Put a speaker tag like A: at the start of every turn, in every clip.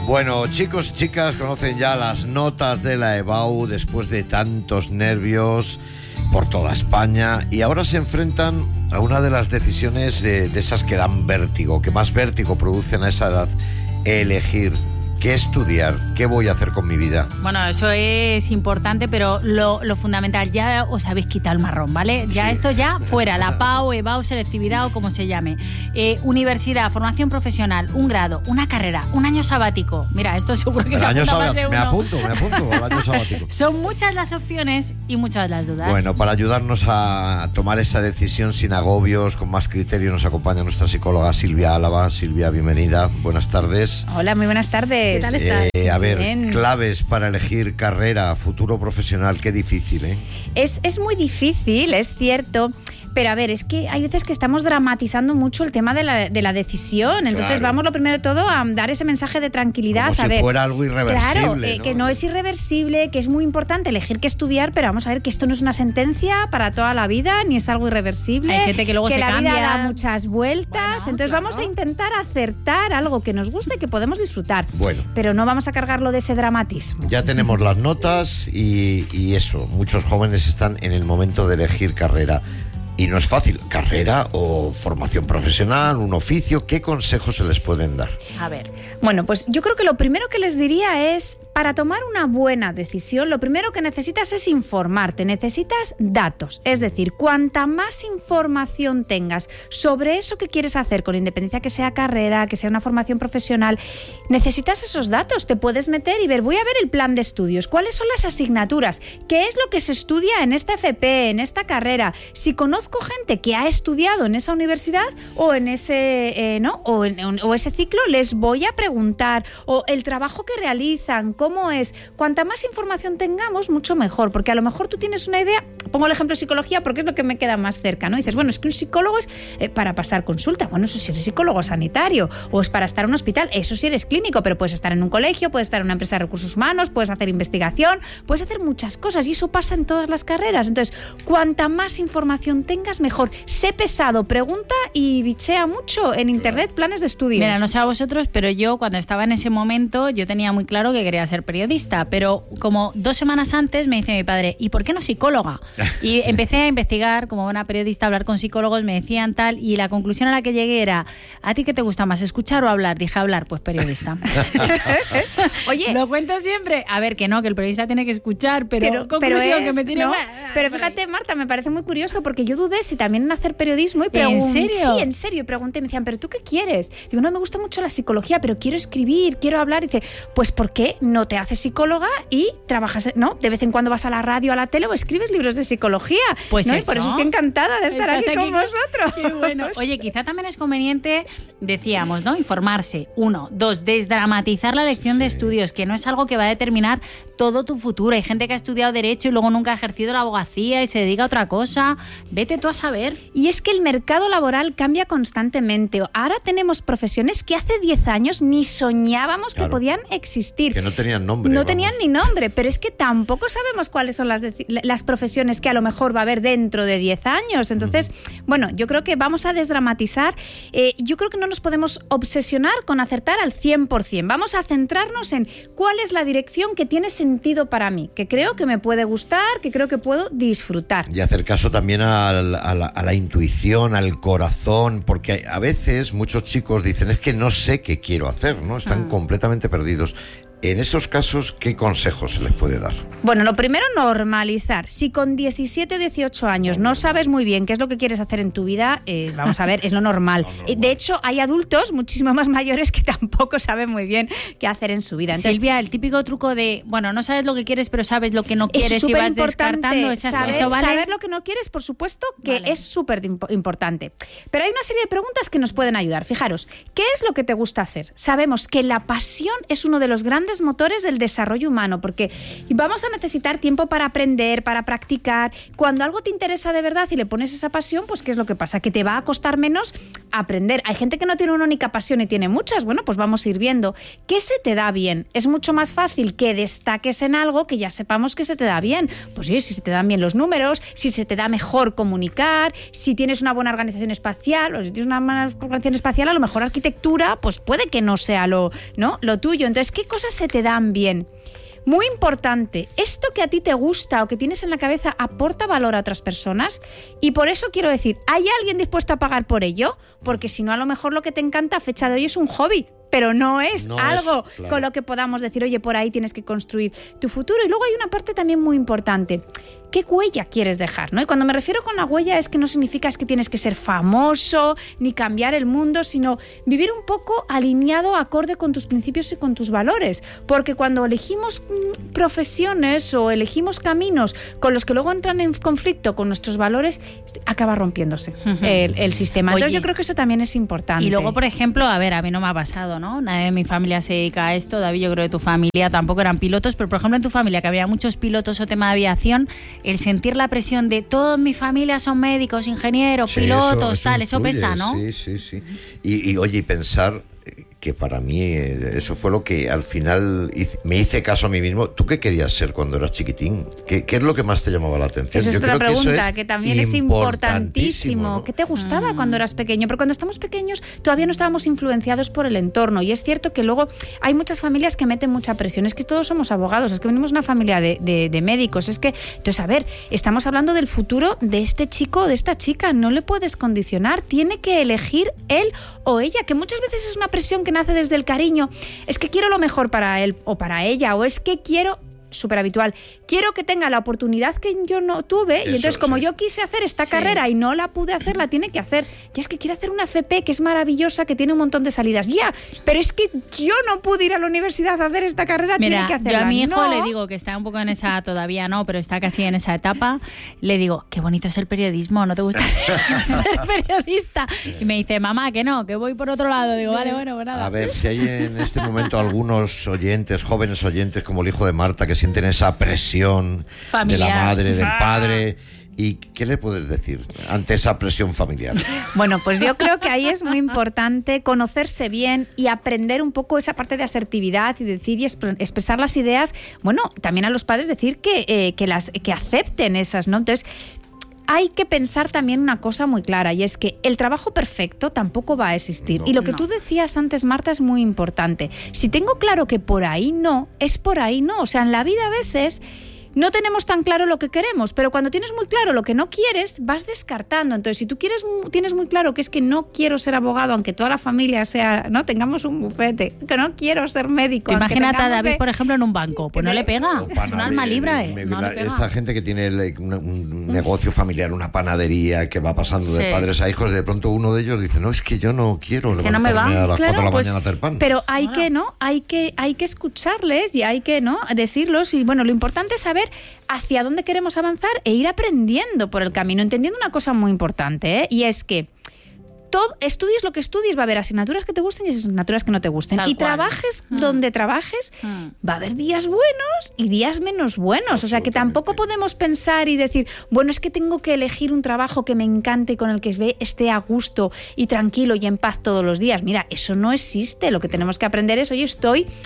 A: Bueno, chicos y chicas conocen ya las notas de la EBAU después de tantos nervios por toda España y ahora se enfrentan a una de las decisiones de esas que dan vértigo, que más vértigo producen a esa edad, elegir qué estudiar, qué voy a hacer con mi vida.
B: Bueno, eso es importante, pero lo fundamental, ya os habéis quitado el marrón, ¿vale? Ya sí. Esto ya fuera, la PAU, EBAU, selectividad o como se llame. Universidad, formación profesional, un grado, una carrera, un año sabático. Mira, esto seguro que se apunta más de uno.
A: Me apunto al año sabático.
B: Son muchas las opciones y muchas las dudas.
A: Bueno, para ayudarnos a tomar esa decisión sin agobios, con más criterio, nos acompaña nuestra psicóloga Silvia Álava. Silvia, bienvenida, buenas tardes.
C: Hola, muy buenas tardes. ¿Qué tal estás?
A: A ver, bien. Claves para elegir carrera, futuro profesional, qué difícil, ¿eh?
C: Es muy difícil, es cierto. Pero a ver, es que hay veces que estamos dramatizando mucho el tema de la decisión. Entonces vamos lo primero de todo a dar ese mensaje de tranquilidad.
A: Como si fuera algo irreversible.
C: Claro,
A: ¿no?
C: Que no es irreversible, que es muy importante elegir qué estudiar, pero vamos a ver que esto no es una sentencia para toda la vida, ni es algo irreversible.
B: Hay gente que luego se cambia.
C: Que la vida da muchas vueltas. Bueno, entonces vamos a intentar acertar algo que nos guste, que podemos disfrutar.
A: Bueno.
C: Pero no vamos a cargarlo de ese dramatismo.
A: Ya tenemos las notas y eso. Muchos jóvenes están en el momento de elegir carrera. Y no es fácil, carrera o formación profesional, un oficio, ¿qué consejos se les pueden dar?
C: A ver, bueno, pues yo creo que lo primero que les diría es, para tomar una buena decisión, lo primero que necesitas es informarte, necesitas datos, es decir, cuanta más información tengas sobre eso que quieres hacer, con independencia que sea carrera, que sea una formación profesional, necesitas esos datos, te puedes meter y ver, voy a ver el plan de estudios, cuáles son las asignaturas, qué es lo que se estudia en esta FP, en esta carrera, si conozco gente que ha estudiado en esa universidad o en ese o ese ciclo, les voy a preguntar, o el trabajo que realizan, cómo es. Cuanta más información tengamos, mucho mejor, porque a lo mejor tú tienes una idea, pongo el ejemplo de psicología porque es lo que me queda más cerca, ¿no? Dices, bueno, es que un psicólogo es para pasar consulta, bueno, eso sí eres psicólogo sanitario, o es para estar en un hospital, eso sí eres clínico, pero puedes estar en un colegio, puedes estar en una empresa de recursos humanos, puedes hacer investigación, puedes hacer muchas cosas y eso pasa en todas las carreras. Entonces, cuanta más información tengas, mejor. Sé pesado, pregunta y bichea mucho en internet planes de estudios.
B: Mira, no sé a vosotros, pero yo cuando estaba en ese momento, yo tenía muy claro que quería ser periodista, pero como 2 semanas antes me dice mi padre, ¿y por qué no psicóloga? Y empecé a investigar, como buena periodista, a hablar con psicólogos, me decían tal, y la conclusión a la que llegué era, ¿a ti qué te gusta más, escuchar o hablar? Dije, hablar, pues periodista.
C: Oye,
B: lo cuento siempre. A ver, que el periodista tiene que escuchar, pero conclusión que me tiene...
C: ¿no? Pero fíjate, Marta, me parece muy curioso porque yo dudé si también en hacer periodismo y
B: pregunté. ¿En serio?
C: Sí, en serio. Y pregunté, me decían, ¿pero tú qué quieres? Digo, no, me gusta mucho la psicología, pero quiero escribir, quiero hablar. Y dice, pues ¿por qué no te haces psicóloga y trabajas, ¿no? De vez en cuando vas a la radio, a la tele o escribes libros de psicología.
B: Pues
C: ¿no?
B: eso.
C: Y por eso estoy encantada de estar aquí con vosotros.
B: Qué bueno. Oye, quizá también es conveniente, decíamos, ¿no? Informarse. 1, 2, desdramatizar la elección de estudios, que no es algo que va a determinar todo tu futuro. Hay gente que ha estudiado Derecho y luego nunca ha ejercido la abogacía y se dedica a otra cosa. Vete tú a saber.
C: Y es que el mercado laboral cambia constantemente. Ahora tenemos profesiones que hace 10 años ni soñábamos que podían existir.
A: Que no tenían nombre.
C: No tenían ni nombre, pero es que tampoco sabemos cuáles son las profesiones que a lo mejor va a haber dentro de 10 años. Entonces, bueno, yo creo que vamos a desdramatizar. Yo creo que no nos podemos obsesionar con acertar al 100%. Vamos a centrarnos en cuál es la dirección que tiene sentido para mí, que creo que me puede gustar, que creo que puedo disfrutar.
A: Y hacer caso también a la intuición, al corazón, porque a veces muchos chicos dicen, es que no sé qué quiero hacer, ¿no? Están completamente perdidos. En esos casos, ¿qué consejos se les puede dar?
C: Bueno, lo primero, normalizar. Si con 17 o 18 años no sabes muy bien qué es lo que quieres hacer en tu vida, vamos a ver, es lo normal. De hecho, hay adultos muchísimo más mayores que tampoco saben muy bien qué hacer en su vida. Entonces,
B: Silvia, el típico truco de, bueno, no sabes lo que quieres, pero sabes lo que no quieres y vas descartando. ¿Eso vale?
C: Saber lo que no quieres, por supuesto, que es súper importante. Pero hay una serie de preguntas que nos pueden ayudar. Fijaros, ¿qué es lo que te gusta hacer? Sabemos que la pasión es uno de los grandes grandes motores del desarrollo humano, porque vamos a necesitar tiempo para aprender, para practicar. Cuando algo te interesa de verdad y le pones esa pasión, pues ¿qué es lo que pasa? Que te va a costar menos aprender. Hay gente que no tiene una única pasión y tiene muchas. Bueno, pues vamos a ir viendo. ¿Qué se te da bien? Es mucho más fácil que destaques en algo que ya sepamos que se te da bien. Pues sí, si se te dan bien los números, si se te da mejor comunicar, si tienes una buena organización espacial, o si tienes una buena organización espacial, a lo mejor arquitectura, pues puede que no sea lo tuyo. Entonces, ¿qué cosas se te dan bien? Muy importante, esto que a ti te gusta o que tienes en la cabeza aporta valor a otras personas, y por eso quiero decir, ¿hay alguien dispuesto a pagar por ello? Porque si no, a lo mejor lo que te encanta a fecha de hoy es un hobby, pero no es algo claro, con lo que podamos decir, oye, por ahí tienes que construir tu futuro. Y luego hay una parte también muy importante. ¿Qué huella quieres dejar? ¿No? Y cuando me refiero con la huella es que no significa que tienes que ser famoso ni cambiar el mundo, sino vivir un poco alineado, acorde con tus principios y con tus valores. Porque cuando elegimos profesiones o elegimos caminos con los que luego entran en conflicto con nuestros valores, acaba rompiéndose el sistema. Entonces yo creo que eso también es importante.
B: Y luego, por ejemplo, a mí no me ha pasado, ¿no? Nadie de mi familia se dedica a esto. David, yo creo que tu familia tampoco eran pilotos, pero por ejemplo en tu familia, que había muchos pilotos o tema de aviación, el sentir la presión de toda mi familia son médicos, ingenieros, pilotos, eso pesa, ¿no?
A: Sí. Y oye, y pensar que para mí eso fue lo que al final me hice caso a mí mismo. ¿Tú qué querías ser cuando eras chiquitín? ¿Qué es lo que más te llamaba la atención?
C: Esa es otra pregunta que también es importantísimo. ¿No? ¿Qué te gustaba cuando eras pequeño? Pero cuando estamos pequeños todavía no estábamos influenciados por el entorno, y es cierto que luego hay muchas familias que meten mucha presión. Es que todos somos abogados, es que venimos de una familia de médicos, es que, entonces, a ver, estamos hablando del futuro de este chico o de esta chica, no le puedes condicionar, tiene que elegir él o ella, que muchas veces es una presión que nace desde el cariño. Es que quiero lo mejor para él o para ella, o es que quiero, súper habitual, quiero que tenga la oportunidad que yo no tuve, y entonces como yo quise hacer esta carrera y no la pude hacer, la tiene que hacer. Ya es que quiere hacer una FP que es maravillosa, que tiene un montón de salidas, pero es que yo no pude ir a la universidad a hacer esta carrera. Mira, tiene que hacerla.
B: Yo a mi hijo le digo, que está un poco en esa, todavía no, pero está casi en esa etapa, le digo, qué bonito es el periodismo, ¿no te gusta ser periodista? Y me dice, mamá, que no, que voy por otro lado. Digo, vale, bueno, pues nada.
A: A ver, si hay en este momento algunos oyentes, jóvenes oyentes, como el hijo de Marta, que sienten esa presión familiar de la madre, del padre. ¿Y qué le puedes decir ante esa presión familiar?
C: Bueno, pues yo creo que ahí es muy importante conocerse bien y aprender un poco esa parte de asertividad y decir y expresar las ideas. Bueno, también a los padres decir que acepten esas, ¿no? Entonces, hay que pensar también una cosa muy clara, y es que el trabajo perfecto tampoco va a existir. Y lo que tú decías antes, Marta, es muy importante. Si tengo claro que por ahí no, es por ahí no. O sea, en la vida a veces no tenemos tan claro lo que queremos, pero cuando tienes muy claro lo que no quieres, vas descartando. Entonces, si tú tienes muy claro que es que no quiero ser abogado, aunque toda la familia sea, no tengamos un bufete, que no quiero ser médico.
B: Imagínate a David, por ejemplo, en un banco, pues no le pega, es un alma libre.
A: Esta gente que tiene un negocio familiar, una panadería, que va pasando de padres a hijos, de pronto uno de ellos dice, no, es que yo no quiero levantarme a las 4 de la mañana a hacer pan.
C: Pero hay que escucharles y hay que decirlos, y bueno, lo importante es saber hacia dónde queremos avanzar e ir aprendiendo por el camino, entendiendo una cosa muy importante, y es que estudies lo que estudies, va a haber asignaturas que te gusten y asignaturas que no te gusten. Y trabajes donde trabajes, va a haber días buenos y días menos buenos. O sea, que tampoco podemos pensar y decir, bueno, es que tengo que elegir un trabajo que me encante y con el que esté a gusto y tranquilo y en paz todos los días. Mira, eso no existe. Lo que tenemos que aprender es, oye,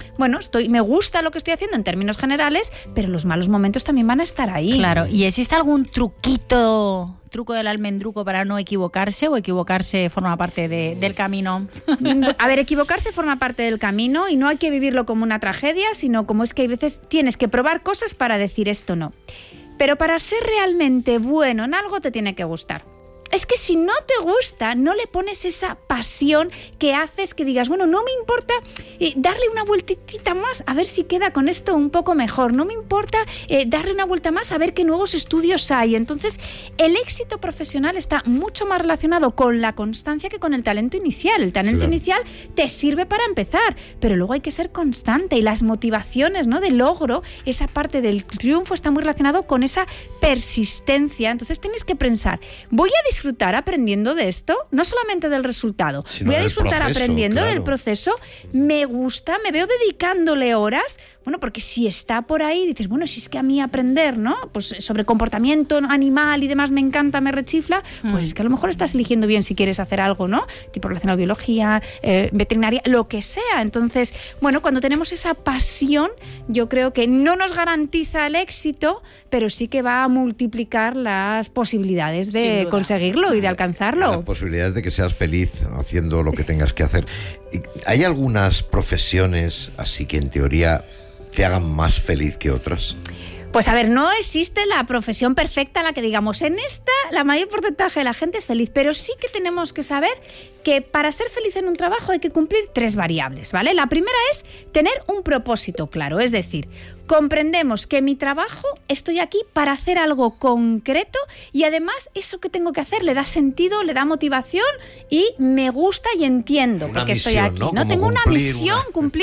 C: me gusta lo que estoy haciendo en términos generales, pero los malos momentos también van a estar ahí.
B: Claro. ¿Y existe algún truco del almendruco para no equivocarse, o equivocarse forma parte del camino?
C: A ver, equivocarse forma parte del camino y no hay que vivirlo como una tragedia, sino como es que hay veces tienes que probar cosas para decir esto no. Pero para ser realmente bueno en algo te tiene que gustar. Es que si no te gusta, no le pones esa pasión que haces que digas, bueno, no me importa darle una vueltita más a ver si queda con esto un poco mejor. No me importa darle una vuelta más a ver qué nuevos estudios hay. Entonces, el éxito profesional está mucho más relacionado con la constancia que con el talento inicial. El talento inicial te sirve para empezar, pero luego hay que ser constante, y las motivaciones, ¿no?, de logro, esa parte del triunfo está muy relacionado con esa persistencia. Entonces, tienes que pensar, voy a disfrutar disfrutar aprendiendo de esto, no solamente del resultado,
A: Sino
C: voy a
A: del
C: disfrutar
A: proceso,
C: aprendiendo
A: claro.
C: del proceso, me gusta, me veo dedicándole horas, bueno, porque si está por ahí, dices, bueno, si es que a mí aprender, ¿no? Pues sobre comportamiento animal y demás me encanta, me rechifla, pues es que a lo mejor estás eligiendo bien si quieres hacer algo, ¿no? Tipo relacionado a biología, veterinaria, lo que sea. Entonces, bueno, cuando tenemos esa pasión, yo creo que no nos garantiza el éxito, pero sí que va a multiplicar las posibilidades de conseguirlo y de alcanzarlo.
A: La posibilidad de que seas feliz haciendo lo que tengas que hacer. ¿Hay algunas profesiones así que en teoría te hagan más feliz que otras?
C: Pues a ver, no existe la profesión perfecta en la que digamos, en esta la mayor porcentaje de la gente es feliz, pero sí que tenemos que saber que para ser feliz en un trabajo hay que cumplir 3 variables, ¿vale? La primera es tener un propósito claro, es decir, comprendemos que mi trabajo estoy aquí para hacer algo concreto y además eso que tengo que hacer le da sentido, le da motivación y me gusta y entiendo
A: Una
C: porque
A: misión,
C: estoy aquí,
A: ¿no?
C: ¿no?
A: Como
C: Tengo una
A: cumplir
C: misión,
A: una...
C: cumplir...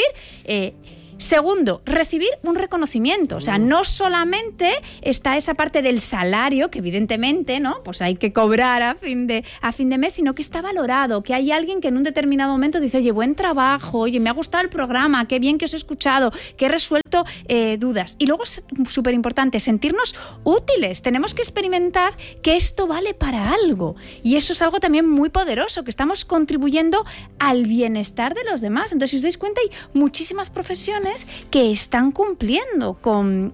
C: Segundo, recibir un reconocimiento. O sea, no solamente está esa parte del salario, que evidentemente, ¿no? Pues hay que cobrar a fin de mes, sino que está valorado, que hay alguien que en un determinado momento dice, oye, buen trabajo, oye, me ha gustado el programa, qué bien que os he escuchado, que he resuelto dudas. Y luego es súper importante sentirnos útiles. Tenemos que experimentar que esto vale para algo. Y eso es algo también muy poderoso, que estamos contribuyendo al bienestar de los demás. Entonces, si os dais cuenta, hay muchísimas profesiones que están cumpliendo con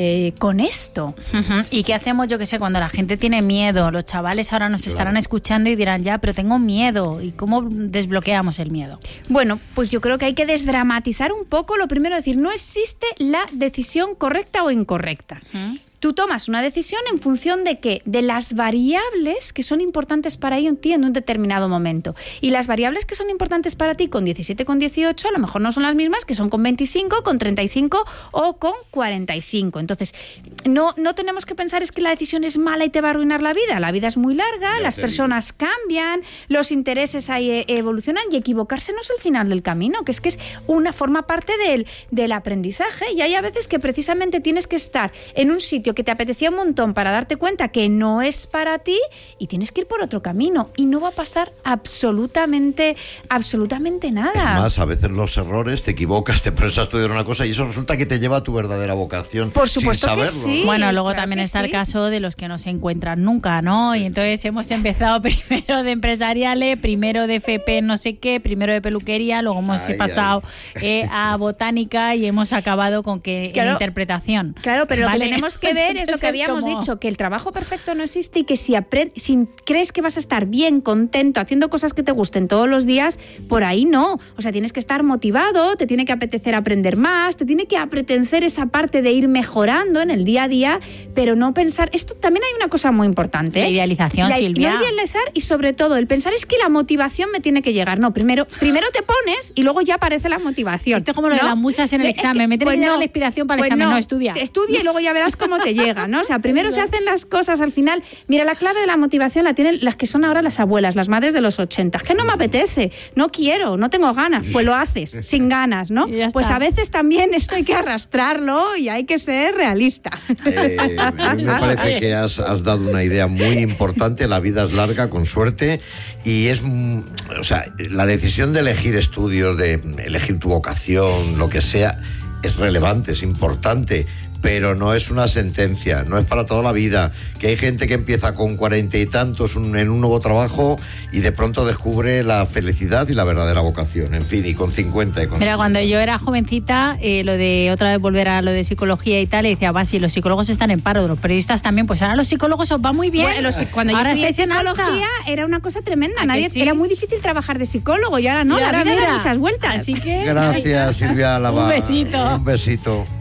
C: esto.
B: ¿Y qué hacemos, yo qué sé, cuando la gente tiene miedo? Los chavales ahora nos estarán escuchando y dirán, ya, pero tengo miedo. ¿Y cómo desbloqueamos el miedo?
C: Bueno, pues yo creo que hay que desdramatizar un poco. Lo primero, decir, no existe la decisión correcta o incorrecta. Tú tomas una decisión en función de qué, de las variables que son importantes para ti en un determinado momento. Y las variables que son importantes para ti con 17, con 18, a lo mejor no son las mismas que son con 25, con 35 o con 45. Entonces, no tenemos que pensar es que la decisión es mala y te va a arruinar la vida. La vida es muy larga, las personas cambian, los intereses ahí evolucionan y equivocarse no es el final del camino, que es forma parte del aprendizaje. Y hay a veces que precisamente tienes que estar en un sitio que te apetecía un montón para darte cuenta que no es para ti y tienes que ir por otro camino y no va a pasar absolutamente nada.
A: Es más, a veces los errores, te equivocas, te pones a estudiar una cosa y eso resulta que te lleva a tu verdadera vocación.
C: Por supuesto
A: sin
C: que
A: saberlo.
C: sí.
B: Bueno, luego
C: claro
B: también
C: que
B: está
C: sí.
B: el caso de los que no se encuentran nunca, ¿no? Y entonces hemos empezado primero de empresariales, primero de FP no sé qué, primero de peluquería, luego hemos pasado a botánica y hemos acabado con que en interpretación.
C: Claro, pero
B: ¿vale?
C: lo que tenemos que ver es lo que habíamos dicho, que el trabajo perfecto no existe y que si crees que vas a estar bien, contento, haciendo cosas que te gusten todos los días, por ahí no. O sea, tienes que estar motivado, te tiene que apetecer aprender más, te tiene que apetecer esa parte de ir mejorando en el día a día, pero no pensar... Esto también hay una cosa muy importante.
B: La idealización, Silvia.
C: No idealizar y sobre todo el pensar es que la motivación me tiene que llegar. No, primero te pones y luego ya aparece la motivación.
B: Esto es como lo de
C: ¿no?
B: las musas en el examen. Me tiene que llegar la inspiración para el examen. No, estudia.
C: Estudia y luego ya verás cómo te llega, ¿no? O sea, primero se hacen las cosas al final. Mira, la clave de la motivación la tienen las que son ahora las abuelas, las madres de los 80. Que no me apetece, no quiero, no tengo ganas. Pues lo haces, sin ganas, ¿no? Pues a veces también esto hay que arrastrarlo y hay que ser realista.
A: A mí me parece que has dado una idea muy importante. La vida es larga, con suerte, y o sea, la decisión de elegir estudios, de elegir tu vocación, lo que sea, es relevante, es importante, pero no es una sentencia, no es para toda la vida. Que hay gente que empieza con 40 y tantos en un nuevo trabajo y de pronto descubre la felicidad y la verdadera vocación, en fin, y con 50 y con
B: Mira,
A: 60.
B: cuando yo era jovencita, lo de otra vez volver a lo de psicología y tal, y decía, va, si los psicólogos están en paro, los periodistas también, pues ahora los psicólogos os va muy bien.
C: Bueno, cuando
B: ahora
C: yo estudié
B: estáis en alta.
C: psicología era una cosa tremenda.
B: Sí?
C: Era muy difícil trabajar de psicólogo y ahora no,
B: Y ahora
C: la vida
B: mira,
C: da muchas vueltas.
B: Así que...
A: Gracias, Silvia Álava.
B: Un besito.
A: Un besito.